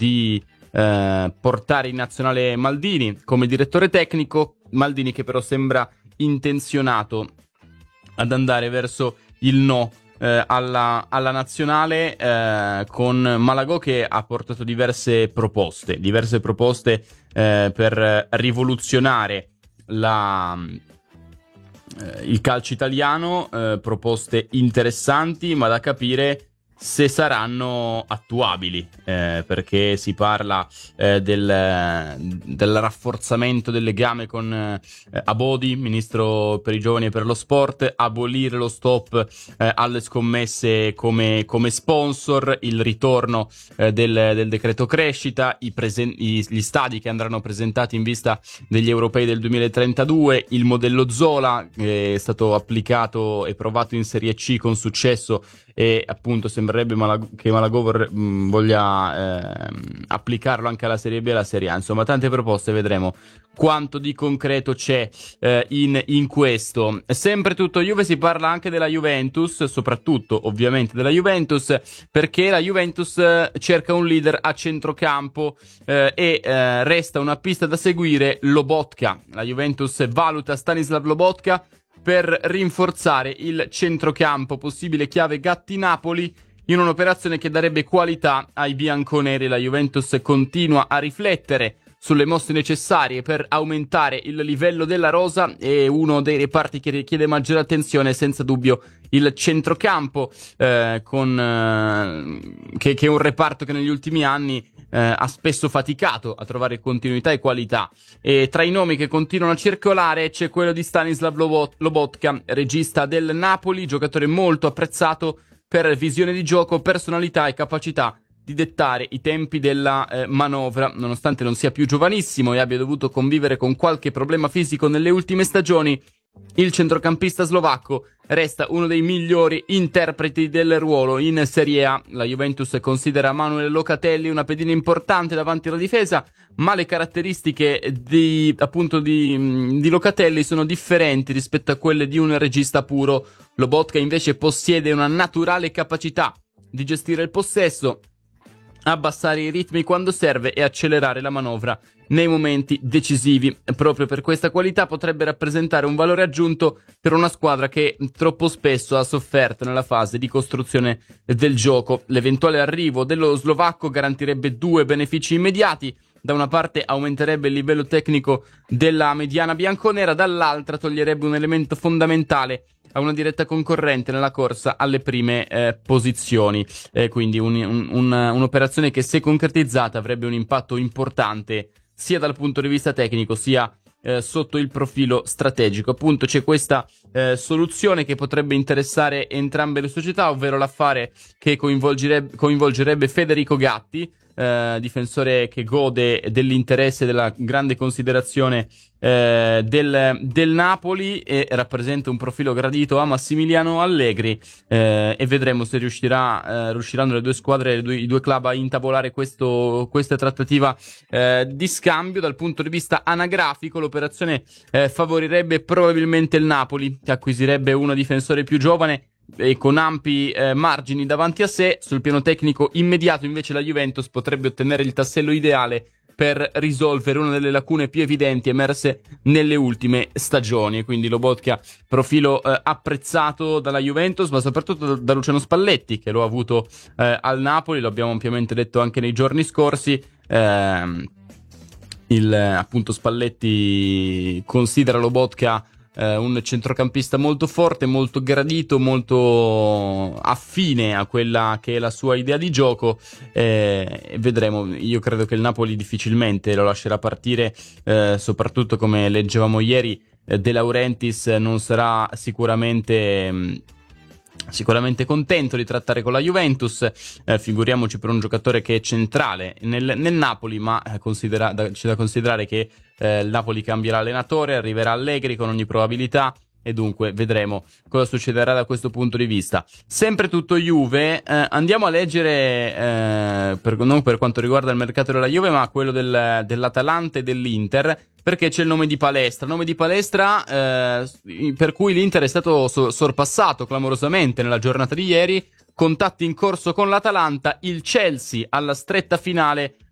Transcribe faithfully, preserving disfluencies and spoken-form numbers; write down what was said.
di eh, portare in nazionale Maldini come direttore tecnico, Maldini che però sembra intenzionato ad andare verso il no eh, alla, alla nazionale, eh, con Malagò che ha portato diverse proposte, diverse proposte eh, per rivoluzionare la, eh, il calcio italiano, eh, proposte interessanti, ma da capire se saranno attuabili, eh, perché si parla eh, del, del rafforzamento del legame con eh, Abodi, ministro per i giovani e per lo sport, abolire lo stop eh, alle scommesse come, come sponsor, il ritorno eh, del, del decreto crescita, i presen- i, gli stadi che andranno presentati in vista degli europei del duemilatrentadue, il modello Zola che è stato applicato e provato in Serie C con successo, e appunto sembrerebbe Malag- che Malagò vorre- mh, voglia eh, applicarlo anche alla Serie B e alla Serie A. Insomma, tante proposte, vedremo quanto di concreto c'è eh, in, in questo. Sempre tutto Juve, si parla anche della Juventus, soprattutto ovviamente della Juventus, perché la Juventus eh, cerca un leader a centrocampo eh, e eh, resta una pista da seguire, Lobotka. La Juventus valuta Stanislav Lobotka per rinforzare il centrocampo, possibile chiave Gatti-Napoli, in un'operazione che darebbe qualità ai bianconeri. La Juventus continua a riflettere sulle mosse necessarie per aumentare il livello della rosa, e uno dei reparti che richiede maggiore attenzione è senza dubbio il centrocampo, eh, con, eh, che, che è un reparto che negli ultimi anni eh, ha spesso faticato a trovare continuità e qualità. E tra i nomi che continuano a circolare c'è quello di Stanislav Lobot- Lobotka, regista del Napoli, giocatore molto apprezzato per visione di gioco, personalità e capacità di dettare i tempi della eh, manovra, nonostante non sia più giovanissimo e abbia dovuto convivere con qualche problema fisico nelle ultime stagioni. Il centrocampista slovacco resta uno dei migliori interpreti del ruolo in Serie A. La Juventus considera Manuel Locatelli una pedina importante davanti alla difesa, ma le caratteristiche di, appunto, di, di Locatelli sono differenti rispetto a quelle di un regista puro. Lobotka invece possiede una naturale capacità di gestire il possesso, abbassare i ritmi quando serve e accelerare la manovra nei momenti decisivi. Proprio per questa qualità potrebbe rappresentare un valore aggiunto per una squadra che troppo spesso ha sofferto nella fase di costruzione del gioco. L'eventuale arrivo dello slovacco garantirebbe due benefici immediati: da una parte aumenterebbe il livello tecnico della mediana bianconera, dall'altra toglierebbe un elemento fondamentale a una diretta concorrente nella corsa alle prime eh, posizioni. Eh, quindi un, un, un, un'operazione che, se concretizzata, avrebbe un impatto importante sia dal punto di vista tecnico sia eh, sotto il profilo strategico. Appunto, c'è questa eh, soluzione che potrebbe interessare entrambe le società, ovvero l'affare che coinvolgerebbe, coinvolgerebbe Federico Gatti, eh, difensore che gode dell'interesse e della grande considerazione eh, del, del Napoli, e rappresenta un profilo gradito a Massimiliano Allegri, eh, e vedremo se riuscirà, eh, riusciranno le due squadre, le due, i due club a intavolare questo, questa trattativa eh, di scambio. Dal punto di vista anagrafico, l'operazione eh, favorirebbe probabilmente il Napoli, che acquisirebbe un difensore più giovane e con ampi eh, margini davanti a sé. Sul piano tecnico immediato, invece, la Juventus potrebbe ottenere il tassello ideale per risolvere una delle lacune più evidenti emerse nelle ultime stagioni. Quindi Lobotka, profilo eh, apprezzato dalla Juventus, ma soprattutto da Luciano Spalletti, che lo ha avuto eh, al Napoli, lo abbiamo ampiamente detto anche nei giorni scorsi. Eh, il appunto Spalletti considera Lobotka Uh, un centrocampista molto forte, molto gradito, molto affine a quella che è la sua idea di gioco. Eh, vedremo. Io credo che il Napoli difficilmente lo lascerà partire, eh, soprattutto, come leggevamo ieri, eh, De Laurentiis non sarà sicuramente mh, sicuramente contento di trattare con la Juventus, eh, figuriamoci per un giocatore che è centrale nel, nel Napoli, ma eh, considera, da, c'è da considerare che eh, il Napoli cambierà allenatore, arriverà Allegri con ogni probabilità, e dunque vedremo cosa succederà da questo punto di vista. Sempre tutto Juve, eh, andiamo a leggere, eh, per, non per quanto riguarda il mercato della Juve, ma quello del, dell'Atalanta e dell'Inter, perché c'è il nome di Palestra, nome di Palestra eh, per cui l'Inter è stato so- sorpassato clamorosamente nella giornata di ieri. Contatti in corso con l'Atalanta, il Chelsea alla stretta finale